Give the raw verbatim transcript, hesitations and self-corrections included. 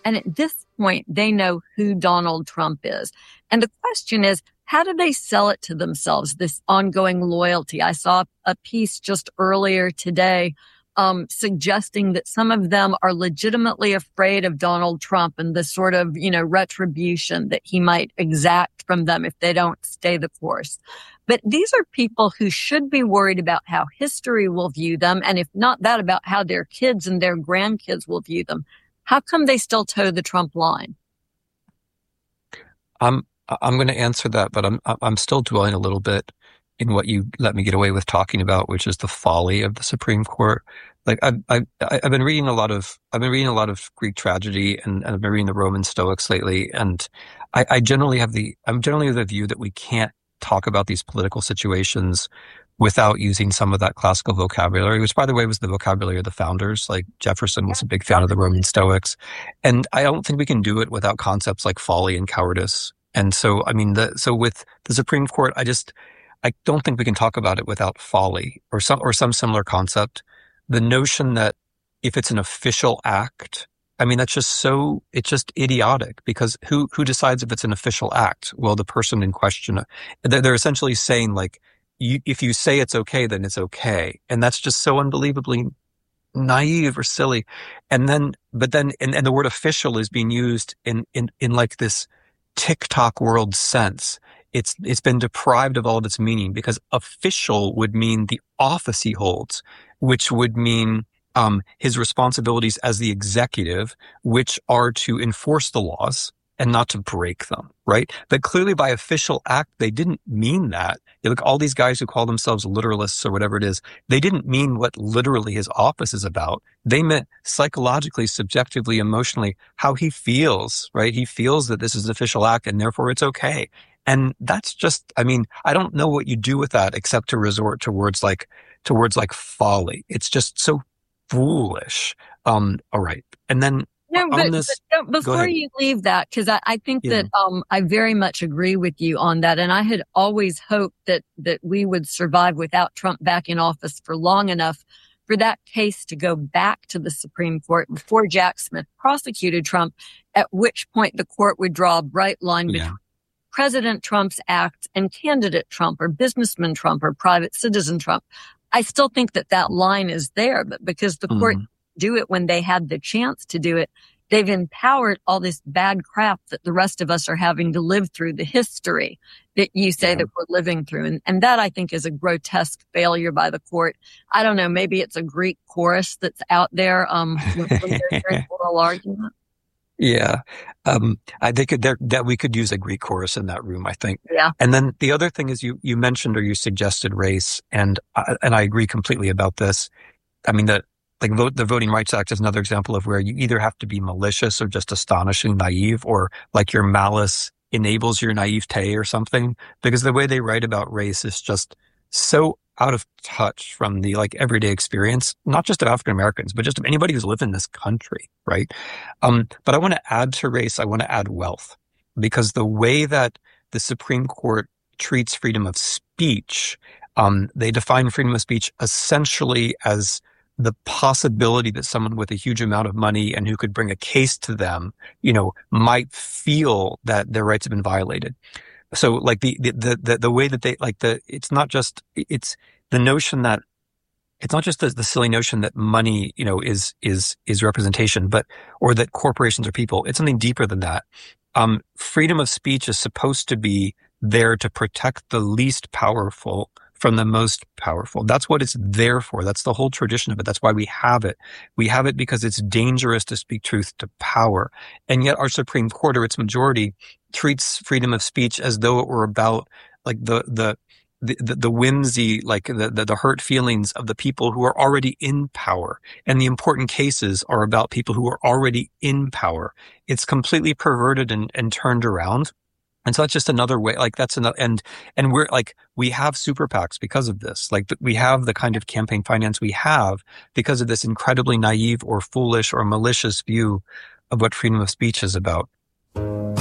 And at this point, they know who Donald Trump is. And the question is, how do they sell it to themselves, this ongoing loyalty? I saw a piece just earlier today um, suggesting that some of them are legitimately afraid of Donald Trump and the sort of, you know, retribution that he might exact from them if they don't stay the course. But these are people who should be worried about how history will view them, and if not that, about how their kids and their grandkids will view them. How come they still toe the Trump line? I'm I'm going to answer that, but I'm I'm still dwelling a little bit in what you let me get away with talking about, which is the folly of the Supreme Court. Like I've I've, I've been reading a lot of I've been reading a lot of Greek tragedy, and, and I've been reading the Roman Stoics lately, and I, I generally have the I'm generally of the view that we can't talk about these political situations without using some of that classical vocabulary, which, by the way, was the vocabulary of the founders. Like Jefferson was a big fan of the Roman Stoics. And I don't think we can do it without concepts like folly and cowardice. And so, I mean, the, so with the Supreme Court, I just, I don't think we can talk about it without folly or some, or some similar concept. The notion that if it's an official act, I mean, that's just so, it's just idiotic, because who, who decides if it's an official act? Well, the person in question, they're, they're essentially saying, like, you, if you say it's okay, then it's okay. And that's just so unbelievably naive or silly. And then, but then, and, and the word official is being used in, in, in like this TikTok world sense. It's, it's been deprived of all of its meaning, because official would mean the office he holds, which would mean Um, his responsibilities as the executive, which are to enforce the laws and not to break them, right? But clearly by official act, they didn't mean that. You look, all these guys who call themselves literalists or whatever it is, they didn't mean what literally his office is about. They meant psychologically, subjectively, emotionally, how he feels, right? He feels that this is an official act and therefore it's okay. And that's just, I mean, I don't know what you do with that except to resort to words like, to words like folly. It's just so foolish. Um, all right. And then no, but, this, but before you leave that, because I, I think yeah. that um, I very much agree with you on that. And I had always hoped that that we would survive without Trump back in office for long enough for that case to go back to the Supreme Court before Jack Smith prosecuted Trump, at which point the court would draw a bright line between yeah. President Trump's acts and candidate Trump or businessman Trump or private citizen Trump. I still think that that line is there, but because the court mm. do it when they had the chance to do it, they've empowered all this bad crap that the rest of us are having to live through, the history that you say yeah. that we're living through. And, and that, I think, is a grotesque failure by the court. I don't know, maybe it's a Greek chorus that's out there um, when, when they're hearing oral argument. Yeah. Um, I think there, that we could use a Greek chorus in that room, I think. Yeah. And then the other thing is you, you mentioned or you suggested race. And, I, and I agree completely about this. I mean, the, like vote, the Voting Rights Act is another example of where you either have to be malicious or just astonishing naive, or like your malice enables your naivete or something, because the way they write about race is just so out of touch from the like everyday experience, not just of African Americans, but just of anybody who's lived in this country, right? Um, but I want to add to race, I want to add wealth, because the way that the Supreme Court treats freedom of speech, um, they define freedom of speech essentially as the possibility that someone with a huge amount of money and who could bring a case to them, you know, might feel that their rights have been violated. So like the, the, the, the way that they, like the, it's not just, it's the notion that, it's not just the, the silly notion that money, you know, is, is, is representation, but, or that corporations are people. It's something deeper than that. Um, freedom of speech is supposed to be there to protect the least powerful from the most powerful. That's what it's there for. That's the whole tradition of it. That's why we have it. We have it because it's dangerous to speak truth to power. And yet our Supreme Court, or its majority, treats freedom of speech as though it were about like the, the, the, the whimsy, like the, the, the hurt feelings of the people who are already in power. And the important cases are about people who are already in power. It's completely perverted and, and turned around. And so that's just another way, like that's another, and, and we're like, we have super PACs because of this. Like we have the kind of campaign finance we have because of this incredibly naive or foolish or malicious view of what freedom of speech is about.